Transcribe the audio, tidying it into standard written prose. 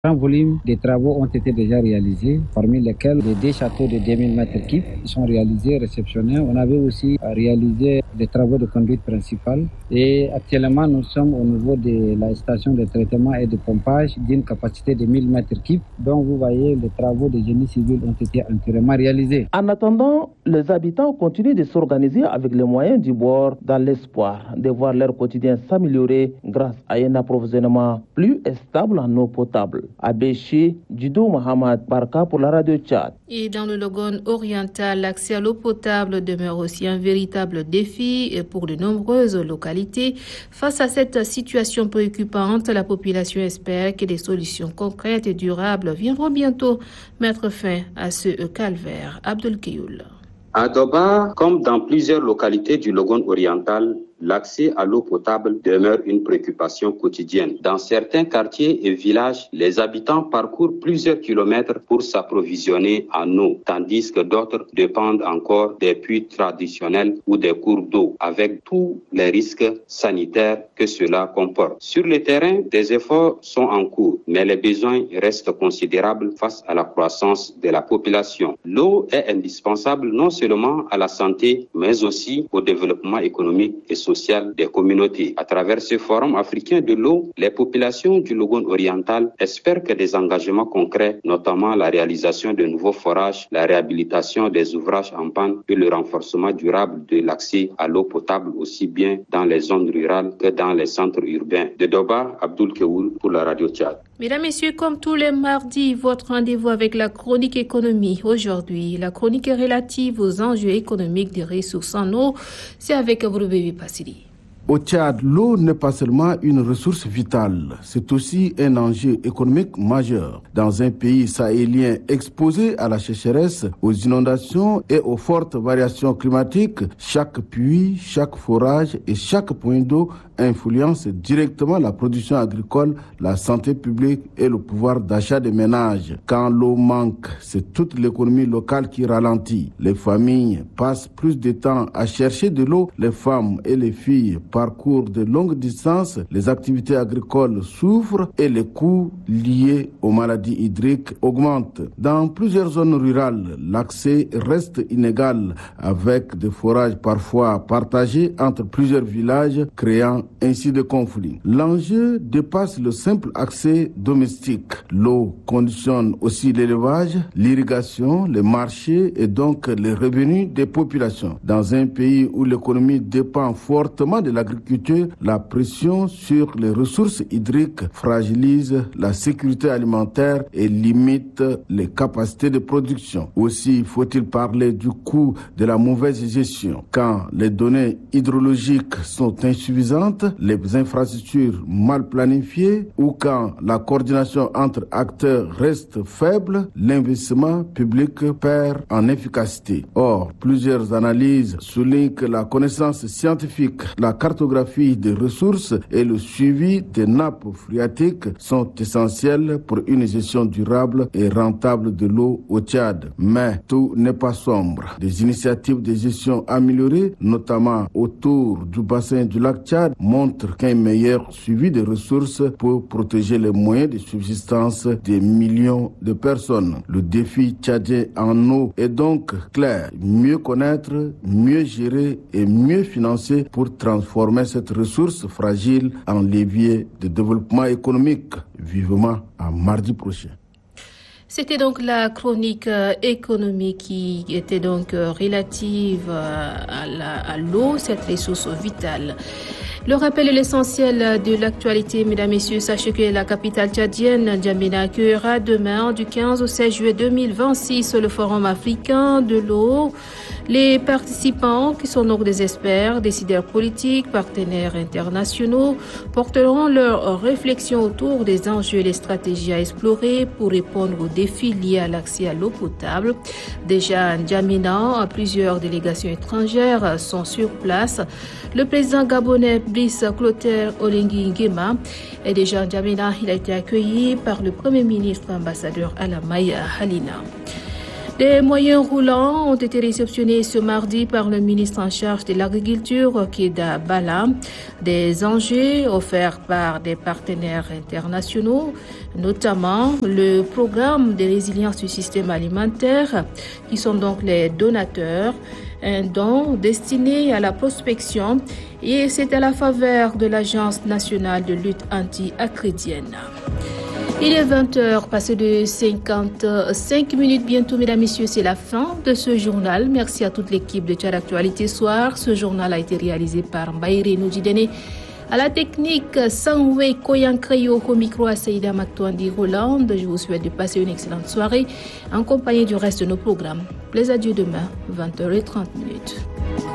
Un volume de travaux ont été déjà réalisés, parmi lesquels les 2 châteaux de 2000 m3 sont réalisés, réceptionnés. On avait aussi réalisé des travaux de conduite principale. Et actuellement, nous sommes au niveau de la station de traitement et de pompage d'une capacité de 1000 m3. Donc, vous voyez, les travaux de génie civil ont été entièrement réalisés. En attendant, les habitants continuent de s'organiser avec les moyens du bord dans l'espoir de voir leur quotidien s'améliorer grâce à un approvisionnement plus stable en eau potable. À Béchi, Djidou Mohamed Barka pour la radio Tchad. Et dans le Logone oriental, l'accès à l'eau potable demeure aussi un véritable défi pour de nombreuses localités. Face à cette situation préoccupante, la population espère que des solutions concrètes et durables viendront bientôt mettre fin à ce calvaire. Abdel Kioul. À Doba, comme dans plusieurs localités du Logone oriental, l'accès à l'eau potable demeure une préoccupation quotidienne. Dans certains quartiers et villages, les habitants parcourent plusieurs kilomètres pour s'approvisionner en eau, tandis que d'autres dépendent encore des puits traditionnels ou des cours d'eau, avec tous les risques sanitaires que cela comporte. Sur le terrain, des efforts sont en cours, mais les besoins restent considérables face à la croissance de la population. L'eau est indispensable non seulement à la santé, mais aussi au développement économique et social des communautés. À travers ce forum africain de l'eau, les populations du Logone oriental espèrent que des engagements concrets, notamment la réalisation de nouveaux forages, la réhabilitation des ouvrages en panne et le renforcement durable de l'accès à l'eau potable aussi bien dans les zones rurales que dans les centres urbains. De Doba, Abdul Keoul pour la radio Tchad. Mesdames, Messieurs, comme tous les mardis, votre rendez-vous avec la chronique économie. Aujourd'hui, la chronique est relative aux enjeux économiques des ressources en eau. C'est avec vous, Bébé Passili. Au Tchad, l'eau n'est pas seulement une ressource vitale, c'est aussi un enjeu économique majeur. Dans un pays sahélien exposé à la sécheresse, aux inondations et aux fortes variations climatiques, chaque puits, chaque forage et chaque point d'eau influence directement la production agricole, la santé publique et le pouvoir d'achat des ménages. Quand l'eau manque, c'est toute l'économie locale qui ralentit. Les familles passent plus de temps à chercher de l'eau, les femmes et les filles parcourent de longues distances, les activités agricoles souffrent et les coûts liés aux maladies hydriques augmentent. Dans plusieurs zones rurales, l'accès reste inégal avec des forages parfois partagés entre plusieurs villages, créant ainsi des conflits. L'enjeu dépasse le simple accès domestique. L'eau conditionne aussi l'élevage, l'irrigation, les marchés et donc les revenus des populations. Dans un pays où l'économie dépend fortement de l'agriculture, la pression sur les ressources hydriques fragilise la sécurité alimentaire et limite les capacités de production. Aussi faut-il parler du coût de la mauvaise gestion. Quand les données hydrologiques sont insuffisantes, les infrastructures mal planifiées ou quand la coordination entre acteurs reste faible, l'investissement public perd en efficacité. Or, plusieurs analyses soulignent que la connaissance scientifique, la cartographie des ressources et le suivi des nappes phréatiques sont essentiels pour une gestion durable et rentable de l'eau au Tchad. Mais tout n'est pas sombre. Des initiatives de gestion améliorées, notamment autour du bassin du lac Tchad, montrent qu'un meilleur suivi des ressources peut protéger les moyens de subsistance des millions de personnes. Le défi tchadien en eau est donc clair. Mieux connaître, mieux gérer et mieux financer pour transformer cette ressource fragile en levier de développement économique. Vivement à mardi prochain. C'était donc la chronique économique qui était donc relative à l'eau, cette ressource vitale. Le rappel est l'essentiel de l'actualité, mesdames, messieurs. Sachez que la capitale tchadienne, N'Djamena, accueillera demain du 15 au 16 juillet 2026 le Forum africain de l'eau. Les participants, qui sont donc des experts, décideurs politiques, partenaires internationaux, porteront leurs réflexions autour des enjeux et des stratégies à explorer pour répondre aux défis liés à l'accès à l'eau potable. Déjà à N'Djamena, plusieurs délégations étrangères sont sur place. Le président gabonais Brice Clotaire Olengi Nguema est déjà à N'Djamena. Il a été accueilli par le Premier ministre ambassadeur Alamaya Halina. Des moyens roulants ont été réceptionnés ce mardi par le ministre en charge de l'agriculture, Keda Bala. Des enjeux offerts par des partenaires internationaux, notamment le programme de résilience du système alimentaire, qui sont donc les donateurs, un don destiné à la prospection, et c'est à la faveur de l'Agence nationale de lutte anti-acridienne. Il est 20h, passé de 55 minutes bientôt, mesdames, messieurs, c'est la fin de ce journal. Merci à toute l'équipe de Tchad Actualité Soir. Ce journal a été réalisé par Mbaïre Noujidene. À la technique, Sangwe Koyankreyo, au micro à Saïda Maktouandi Roland. Je vous souhaite de passer une excellente soirée en compagnie du reste de nos programmes. Plaisir à Dieu demain, 20h30.